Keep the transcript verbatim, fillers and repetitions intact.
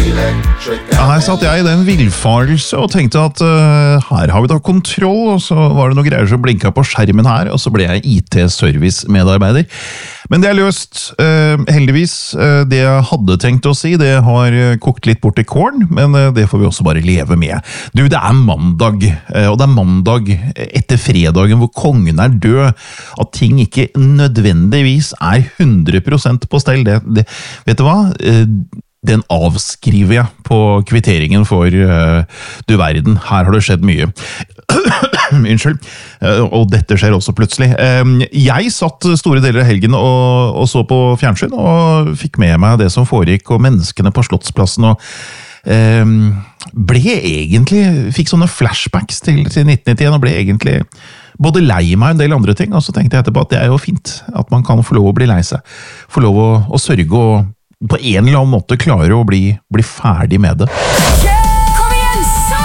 Ja, her satt jeg i den villfarelse og tenkte at uh, her har vi da kontroll, og så var det noe greier som blinket på skjermen her, og så ble jeg I T-service-medarbeider. Men det er løst. Uh, heldigvis, uh, det jeg hadde tenkt å si, det har kokt litt bort I kålen, men uh, det får vi også bare leve med. Du, det er mandag, uh, og det er mandag etter fredagen hvor kongen er død, at ting ikke nødvendigvis er hundre prosent på stell. Det, det, vet du hva? Uh, Den avskriver jeg på kvitteringen for uh, du verden. Her har det skjedd mye. Unnskyld. Uh, og dette skjer også plutselig. Uh, jeg satt store deler av helgen og, og så på fjernsyn, og fikk med meg det som foregikk, og menneskene på Slottsplassen, og uh, ble egentlig, fikk sånne flashbacks til, til nitten nittien, og ble egentlig både lei meg en del andre ting, og så tenkte jeg etterpå at det er jo fint, at man kan få lov å bli lei seg, få lov å, å sørge og på en eller annen måte klare å bli, bli ferdig med det.